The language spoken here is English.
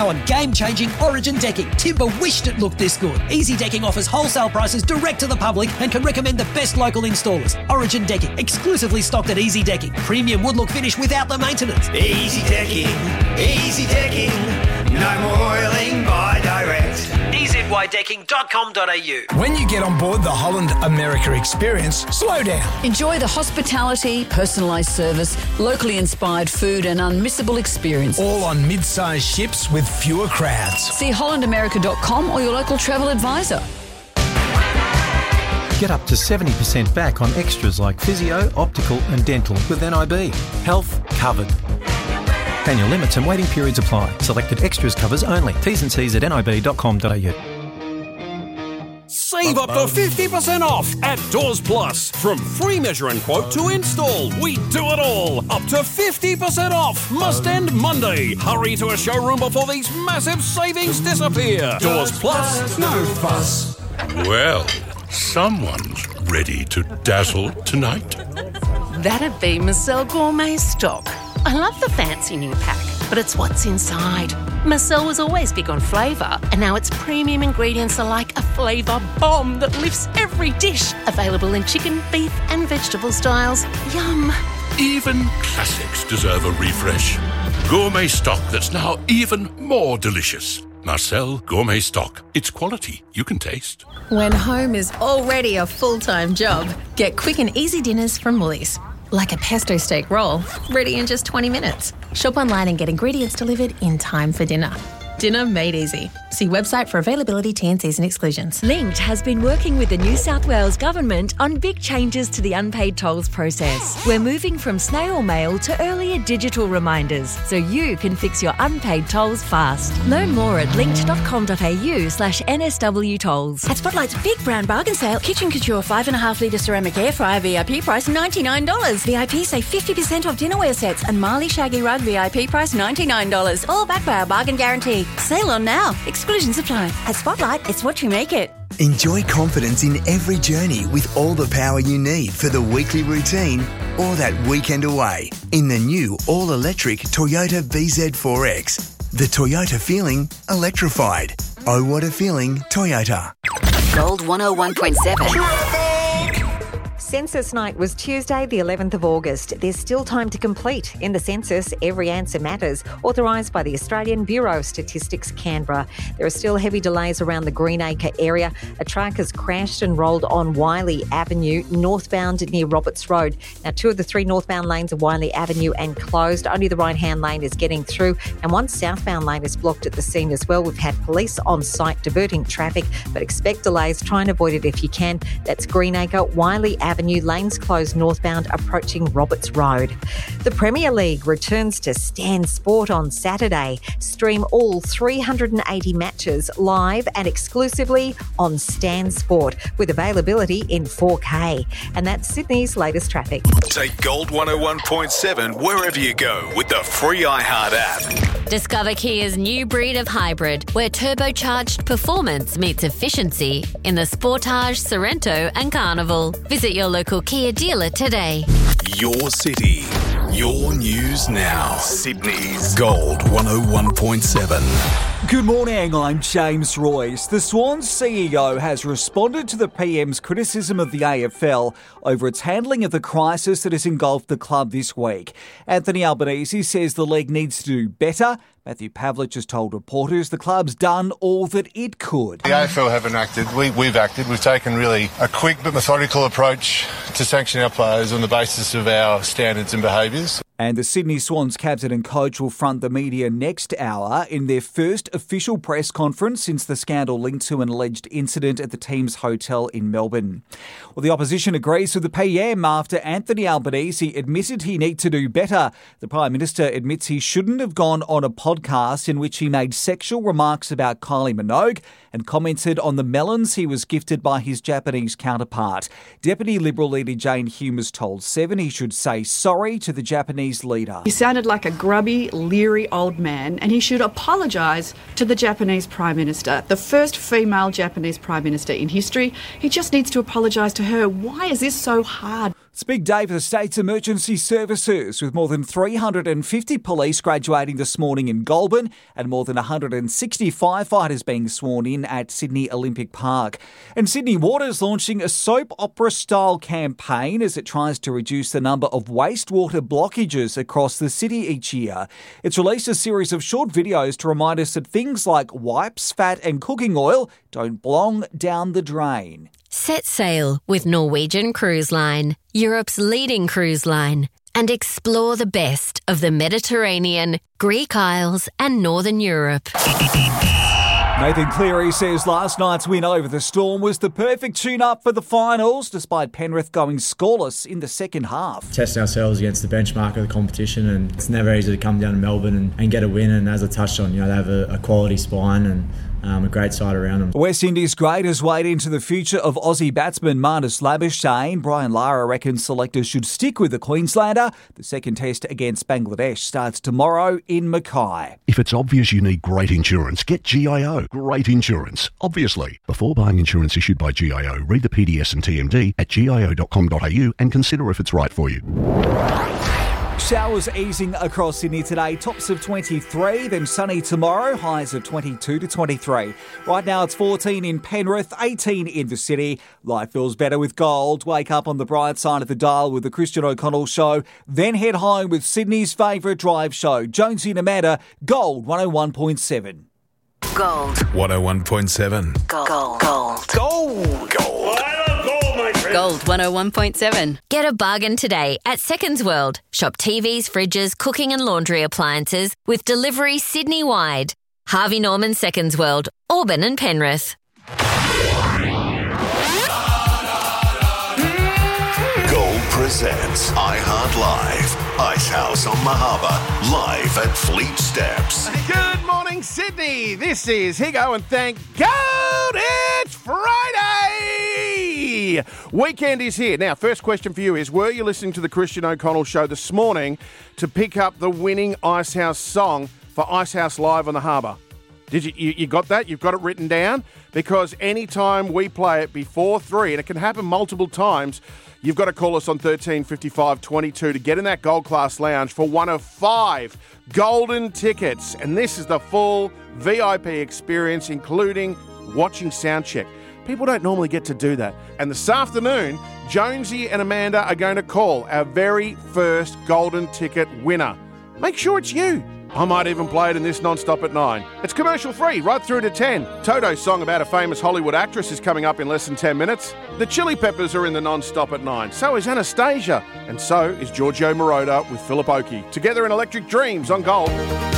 now on game-changing Origin decking. Timber wished it looked this good. Easy Decking offers wholesale prices direct to the public and can recommend the best local installers. Origin Decking, exclusively stocked at Easy Decking. Premium wood look finish without the maintenance. Easy Decking, no more oiling by direct. EZYdecking.com.au. When you get on board the Holland America experience, slow down. Enjoy the hospitality, personalised service, locally inspired food and unmissable experience. All on mid-sized ships with fewer crowds. See hollandamerica.com or your local travel advisor. Get up to 70% back on extras like physio, optical and dental with NIB. Health covered. Annual limits and waiting periods apply. Selected extras covers only. T's and C's at nib.com.au. Save up to 50% off at Doors Plus. From free measure and quote to install, we do it all. Up to 50% off. Must end Monday. Hurry to a showroom before these massive savings disappear. Doors Plus, no fuss. Well, someone's ready to dazzle tonight. That'd be Marcel Gourmet Stock. I love the fancy new pack, but it's what's inside. Marcel was always big on flavour, and now its premium ingredients are like a flavour bomb that lifts every dish. Available in chicken, beef and vegetable styles. Yum. Even classics deserve a refresh. Gourmet Stock that's now even more delicious. Marcel Gourmet Stock. It's quality you can taste. When home is already a full-time job, get quick and easy dinners from Woolies. Like a pesto steak roll, ready in just 20 minutes. Shop online and get ingredients delivered in time for dinner. Dinner made easy. See website for availability, T&Cs and exclusions. Linked has been working with the New South Wales Government on big changes to the unpaid tolls process. We're moving from snail mail to earlier digital reminders so you can fix your unpaid tolls fast. Learn more at linked.com.au/NSW tolls. At Spotlight's big brand bargain sale, Kitchen Couture 5.5 litre ceramic air fryer VIP price $99. VIP save 50% off dinnerware sets and Marley Shaggy Rug VIP price $99. All backed by our bargain guarantee. Sale on now. Exclusions apply. At Spotlight, it's what you make it. Enjoy confidence in every journey with all the power you need for the weekly routine or that weekend away in the new all-electric Toyota VZ4X. The Toyota feeling electrified. Oh, what a feeling, Toyota. Gold 101.7. Census night was Tuesday, the 11th of August. There's still time to complete. In the census, every answer matters. Authorised by the Australian Bureau of Statistics, Canberra. There are still heavy delays around the Greenacre area. A truck has crashed and rolled on Wiley Avenue, northbound near Roberts Road. Now, 2 of the 3 northbound lanes of Wiley Avenue and closed. Only the right-hand lane is getting through, and 1 southbound lane is blocked at the scene as well. We've had police on site diverting traffic, but expect delays. Try and avoid it if you can. That's Greenacre, Wiley Avenue, lanes closed northbound approaching Roberts Road. The Premier League returns to Stan Sport on Saturday. Stream all 380 matches live and exclusively on Stan Sport with availability in 4K. And that's Sydney's latest traffic. Take Gold 101.7 wherever you go with the free iHeart app. Discover Kia's new breed of hybrid, where turbocharged performance meets efficiency in the Sportage, Sorrento and Carnival. Visit your local Kia dealer today. Your city, your news now. Sydney's Gold 101.7. Good morning, I'm James Royce. The Swans CEO has responded to the PM's criticism of the AFL over its handling of the crisis that has engulfed the club this week. Anthony Albanese says the league needs to do better. Matthew Pavlich has told reporters the club's done all that it could. The AFL haven't acted. We've acted. We've taken really a quick but methodical approach to sanction our players on the basis of our standards and behaviours. And the Sydney Swans captain and coach will front the media next hour in their first official press conference since the scandal linked to an alleged incident at the team's hotel in Melbourne. Well, the opposition agrees with the PM after Anthony Albanese admitted he needs to do better. The Prime Minister admits he shouldn't have gone on a podcast in which he made sexual remarks about Kylie Minogue and commented on the melons he was gifted by his Japanese counterpart. Deputy Liberal leader Jane Hume has told Seven he should say sorry to the Japanese leader. He sounded like a grubby, leery old man, and he should apologise to the Japanese Prime Minister, the first female Japanese Prime Minister in history. He just needs to apologise to her. Why is this so hard? It's a big day for the state's emergency services, with more than 350 police graduating this morning in Goulburn and more than 160 firefighters being sworn in at Sydney Olympic Park. And Sydney Water's launching a soap opera-style campaign as it tries to reduce the number of wastewater blockages across the city each year. It's released a series of short videos to remind us that things like wipes, fat and cooking oil don't belong down the drain. Set sail with Norwegian Cruise Line, Europe's leading cruise line, and explore the best of the Mediterranean, Greek Isles and Northern Europe. Nathan Cleary says last night's win over the Storm was the perfect tune-up for the finals, despite Penrith going scoreless in the second half. Testing ourselves against the benchmark of the competition, and it's never easy to come down to Melbourne and get a win. And as I touched on, they have a quality spine and a great side around them. West Indies graders wade into the future of Aussie batsman Marnus Labuschagne. Brian Lara reckons selectors should stick with the Queenslander. The second test against Bangladesh starts tomorrow in Mackay. If it's obvious you need great insurance, get GIO. Great insurance, obviously. Before buying insurance issued by GIO, read the PDS and TMD at gio.com.au and consider if it's right for you. Showers easing across Sydney today, tops of 23, then sunny tomorrow, highs of 22 to 23. Right now it's 14 in Penrith, 18 in the city. Life feels better with gold. Wake up on the bright side of the dial with the Christian O'Connell Show, then head home with Sydney's favourite drive show, Jonesy and Amanda, Gold 101.7. Gold 101.7. Gold. Gold. Gold. Gold. Gold 101.7. Get a bargain today at Seconds World. Shop TVs, fridges, cooking and laundry appliances with delivery Sydney-wide. Harvey Norman Seconds World, Auburn and Penrith. Gold presents iHeart Live. Ice House on Mahaba, live at Fleet Steps. Good morning, Sydney. This is Higo, and thank God it's Friday. Weekend is here. Now, first question for you is, were you listening to the Christian O'Connell Show this morning to pick up the winning Ice House song for Ice House Live on the Harbour? Did you got that? You've got it written down? Because anytime we play it before 3, and it can happen multiple times, you've got to call us on 13 55 22 to get in that Gold Class Lounge for one of 5 golden tickets. And this is the full VIP experience, including watching Soundcheck. People don't normally get to do that. And this afternoon, Jonesy and Amanda are going to call our very first golden ticket winner. Make sure it's you. I might even play it in this non-stop at 9. It's commercial free right through to 10. Toto's song about a famous Hollywood actress is coming up in less than 10 minutes. The Chili Peppers are in the non-stop at 9. So is Anastasia. And so is Giorgio Moroder with Philip Oakey. Together in Electric Dreams on Gold.